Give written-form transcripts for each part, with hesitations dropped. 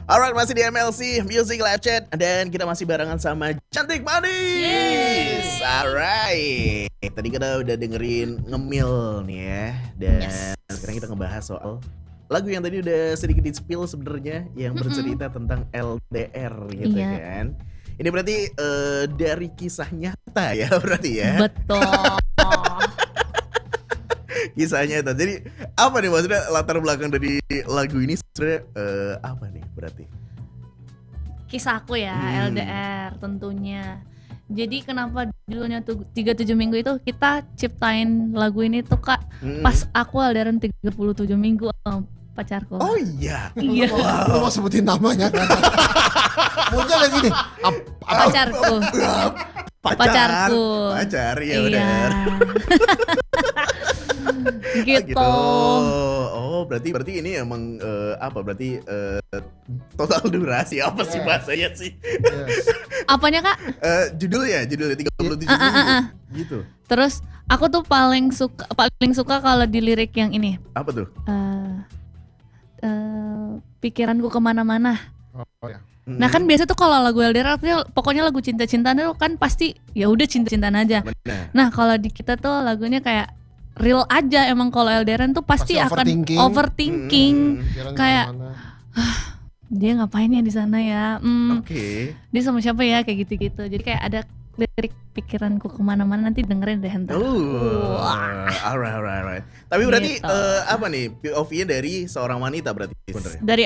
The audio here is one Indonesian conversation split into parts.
Alright, masih di MLC Music Live Chat dan kita masih barengan sama Cantik Manis. Alright, tadi kita udah dengerin ngemil nih ya, dan sekarang kita ngebahas soal lagu yang tadi udah sedikit di-spill sebenarnya yang bercerita tentang LDR gitu kan. Ini berarti dari kisah nyata ya berarti ya. Betul. Kisahnya itu. Jadi apa nih maksudnya latar belakang dari lagu ini sebenarnya apa nih berarti? Kisah aku ya, LDR tentunya. Jadi kenapa judulnya tuh 37 minggu itu kita ciptain lagu ini tuh Kak pas aku LDRan 37 minggu sama pacarku. Oh iya. Iya. Lu mau sebutin namanya kan? Muncul lagi nih. Pacarku. Pacarku. Pacar ya Iya. benar. Gitu. Oh, berarti ini emang apa berarti total durasi apa sih bahasanya sih? Apanya Kak? Judulnya 37 minggu. Gitu. Terus aku tuh paling suka kalau di lirik yang ini. Apa tuh? Pikiranku kemana-mana. Oh ya. Nah kan biasa tuh kalau lagu LDR artinya pokoknya lagu cinta-cintaan itu kan pasti ya udah cinta-cintaan aja. Benar. Nah kalau di kita tuh lagunya kayak real aja, emang kalau LDRan tuh pasti akan overthinking. Kayak dia ngapain ya di sana ya? Oke. Dia sama siapa ya kayak gitu-gitu. Jadi kayak ada lirik pikiranku kemana-mana, nanti dengerin deh ntar. Alright. Tapi berarti Gitu. apa nih POV-nya dari seorang wanita berarti sebenarnya? Dari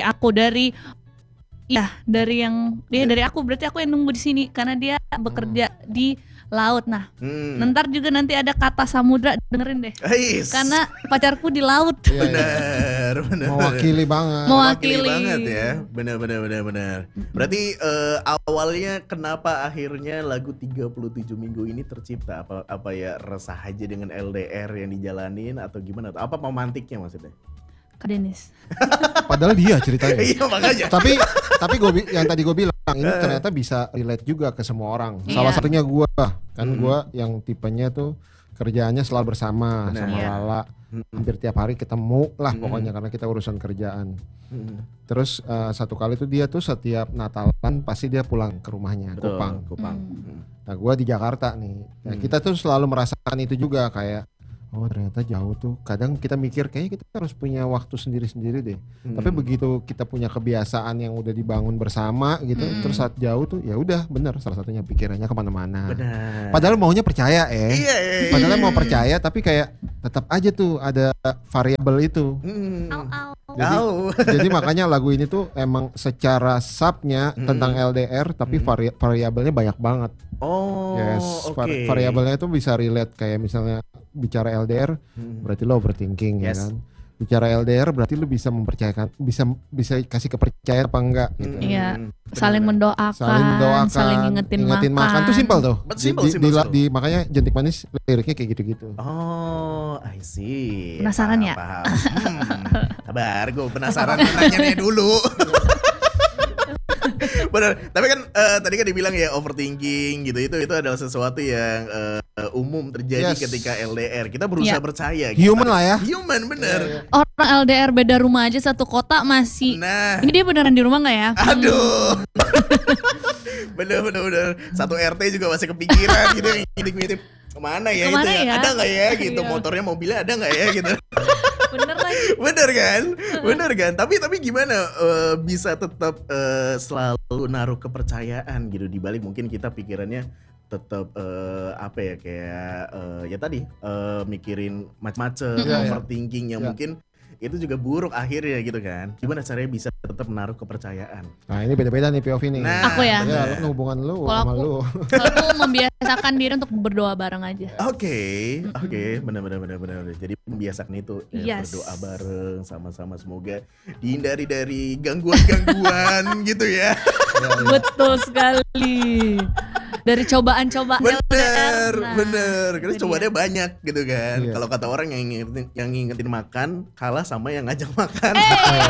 aku berarti aku yang nunggu di sini karena dia bekerja di laut. Nah, ntar juga nanti ada kata samudra, dengerin deh. Karena pacarku di laut. Benar. Mewakili banget. Mewakili banget ya. Benar. Berarti awalnya kenapa akhirnya lagu 37 minggu ini tercipta? Apa ya resah aja dengan LDR yang dijalanin atau gimana? Apa pemantiknya maksudnya? Kak Denis. Padahal dia ceritanya. Iya makanya. Tapi yang tadi gue bilang ini ternyata bisa relate juga ke semua orang. Salah satunya gue kan gue yang tipenya tuh kerjaannya selalu bersama sama Lala. Hampir tiap hari ketemu lah pokoknya karena kita urusan kerjaan. Terus satu kali tuh dia tuh setiap Natalan pasti dia pulang ke rumahnya. Betul, Kupang. Nah gue di Jakarta nih. Nah, kita tuh selalu merasakan itu juga kayak oh ternyata jauh tuh. Kadang kita mikir kayaknya kita harus punya waktu sendiri-sendiri deh. Tapi begitu kita punya kebiasaan yang udah dibangun bersama gitu, terus saat jauh tuh ya udah bener salah satunya pikirannya kemana-mana. Benar. Padahal maunya percaya Iya. Padahal mau percaya tapi kayak tetap aja tuh ada variabel itu. Jadi makanya lagu ini tuh emang secara subnya tentang LDR tapi variabelnya banyak banget. Oh, oke. Variabelnya tuh bisa relate kayak misalnya bicara LDR berarti lo overthinking ya kan. Bicara LDR berarti lo bisa mempercayakan, bisa kasih kepercayaan apa enggak gitu. Iya, saling mendoakan, saling ngingetin makan. Itu simpel tuh. Simple. Makanya Cantik Manis liriknya kayak gitu-gitu. Oh, I see. Penasaran ya? Paham. Sabar, gue penasaran nanya dulu. Benar. Tapi kan tadi kan dibilang ya overthinking gitu. Itu adalah sesuatu yang umum terjadi ketika LDR. Kita berusaha percaya. Human lah ya. Human bener. Orang LDR beda rumah aja satu kota masih. Nah. Ini dia beneran di rumah nggak ya? Aduh. Bener. Satu RT juga masih kepikiran gitu. Ngintip-ngintip kemana ya itu ya? Ada nggak ya gitu? Motornya mobilnya ada nggak ya gitu? Bener lagi. Bener kan? Tapi gimana bisa tetap selalu naruh kepercayaan gitu di balik mungkin kita pikirannya tetap apa ya kayak ya tadi mikirin macam-macam, overthinking yang mungkin itu juga buruk akhirnya gitu kan. Gimana caranya bisa tetap menaruh kepercayaan? Nah ini beda-beda nih POV nih. Nah, aku ya. Hubungan lu Kalau sama lu. Kalau aku membiasakan diri untuk berdoa bareng aja. Oke, benar. Jadi membiasakan itu berdoa bareng sama-sama semoga dihindari dari gangguan-gangguan gitu ya. Betul sekali. Dari cobaan-cobaan bener. Karena cobaannya banyak gitu kan. Kalau kata orang yang ngingetin makan kalah sama yang ngajak makan.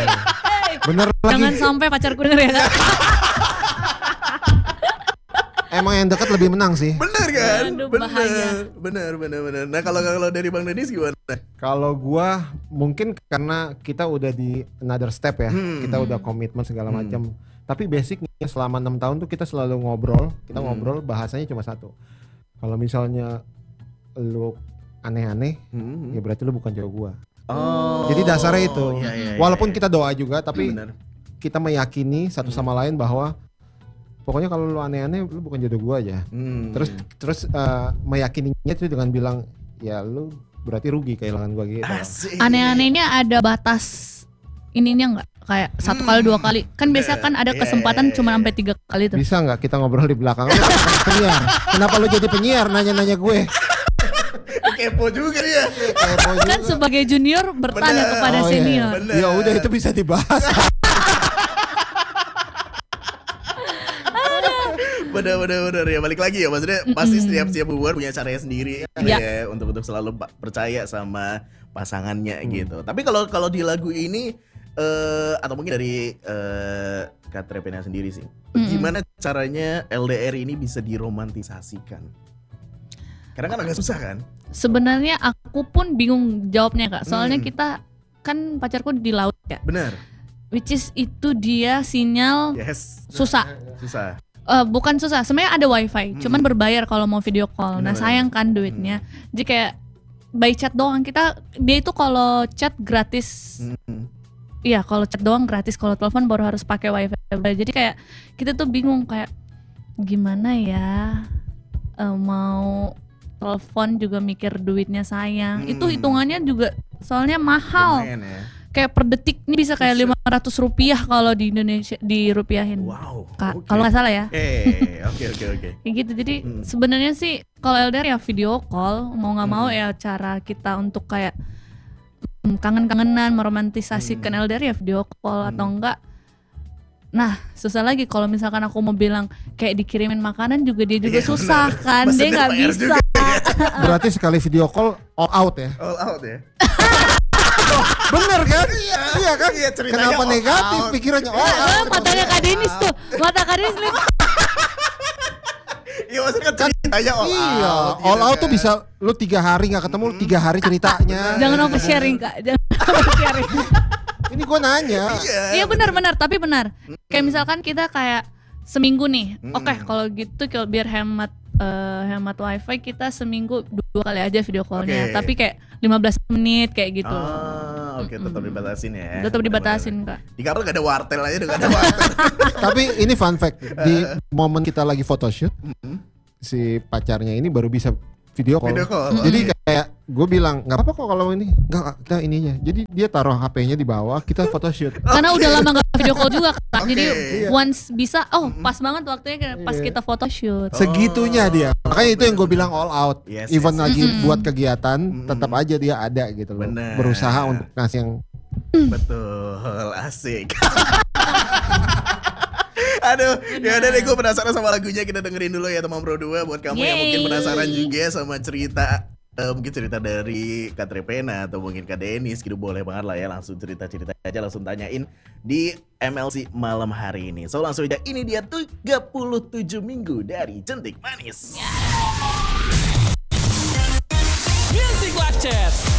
Bener lagi. Jangan sampai pacarku denger ya Kak. Emang yang dekat lebih menang sih. Bener kan? Aduh, bahaya. Bener. Nah kalau dari Bang Denis gimana? Kalau gua mungkin karena kita udah di another step ya. Kita udah komitmen segala macam. Tapi basicnya selama 6 tahun tuh kita selalu ngobrol. Kita ngobrol bahasanya cuma satu. Kalau misalnya lu aneh-aneh, ya berarti lu bukan jodoh gua. Oh. Jadi dasarnya itu. Iya, Walaupun kita doa juga, tapi bener. kita meyakini satu sama lain bahwa pokoknya kalau lu aneh-aneh lu bukan jodoh gua aja. Terus meyakininya itu dengan bilang ya lu berarti rugi kehilangan gua gitu. Asik. Aneh-anehnya ada batas ininya nggak? Kayak 1 kali 2 kali. Kan biasanya kan ada kesempatan cuma sampai 3 kali tuh. Bisa nggak kita ngobrol di belakang? Lu penyiar. Kenapa lu jadi penyiar nanya-nanya gue? Kepo juga dia. Kan sebagai junior bertanya Bener. kepada Oh, iya. senior. Bener. Ya udah itu bisa dibahas. Bener ya, balik lagi ya, maksudnya pasti setiap hubungan punya caranya sendiri ya untuk selalu percaya sama pasangannya gitu. Tapi kalau di lagu ini atau mungkin dari Kak Trepena sendiri sih, gimana caranya LDR ini bisa diromantisasikan? Karena kan agak susah kan? Sebenarnya aku pun bingung jawabnya Kak. Soalnya kita kan pacarku di laut ya. Bener. Which is itu dia sinyal Yes. susah. Susah. Bukan susah, sebenarnya ada wifi, cuman berbayar kalau mau video call. Nah sayang kan duitnya. Jadi kayak by chat doang dia itu kalau chat gratis. Iya kalau chat doang gratis, kalau telepon baru harus pakai wifi. Jadi kayak kita tuh bingung kayak gimana ya mau telepon juga mikir duitnya sayang. Itu hitungannya juga soalnya mahal. Lumayan ya. Kayak per detik ini bisa kayak 500 rupiah kalau di Indonesia dirupiahin. Wow. Kalau nggak salah ya. Oke. Kayak gitu. Jadi sebenarnya sih kalau LDR ya video call, mau nggak mau ya cara kita untuk kayak kangen-kangenan meromantisasikan LDR ya video call atau enggak. Nah susah lagi kalau misalkan aku mau bilang kayak dikirimin makanan juga dia juga susah kan, dia nggak bisa. Berarti sekali video call all out ya? All out ya. Bener kan? Iya kan? Iya, ceritanya Kenapa all negatif out. pikirannya all out? Matanya Kak Denis tuh, mata Kak Denis nih. Iya maksudnya kan ceritanya all Iya, out. all gitu out tuh kan. bisa lu 3 hari nggak ketemu, lu 3 hari ceritanya. Jangan oversharing Kak, jangan oversharing. Ini gua nanya. Iya benar, tapi benar. Kayak misalkan kita kayak seminggu nih, oke kalau gitu kalau biar hemat wifi kita seminggu 2 kali aja video callnya, tapi kayak 15 menit kayak gitu. Oke, tetap dibatasin ya. Tetap dibatasin Kak. Di kamar gak ada wartel aja, udah gak ada wartel. Tapi ini fun fact, di momen kita lagi photoshoot, si pacarnya ini baru bisa video call. Video call. Jadi kayak gue bilang nggak apa-apa kok kalau ini, nggak kita ininya. Jadi dia taruh HP-nya di bawah, kita photoshoot. Karena udah lama gak video call juga Kak. Jadi Iya. once bisa, pas banget waktunya pas kita photoshoot. Segitunya dia. Makanya itu yang gue bilang all out. Yes, Even yes. lagi buat kegiatan, tetap aja dia ada gitu loh. Bener. Berusaha untuk ngasih yang Betul, asik. Aduh, ya udah deh, gue penasaran sama lagunya, kita dengerin dulu ya teman Bro 2. Buat kamu yang mungkin penasaran juga sama cerita mungkin cerita dari Kak Trepena atau mungkin Kak Denis gitu, boleh banget lah ya, langsung cerita-cerita aja, langsung tanyain di MLC malam hari ini. So langsung aja, ini dia 37 minggu dari Cantik Manis. Music Live Chat.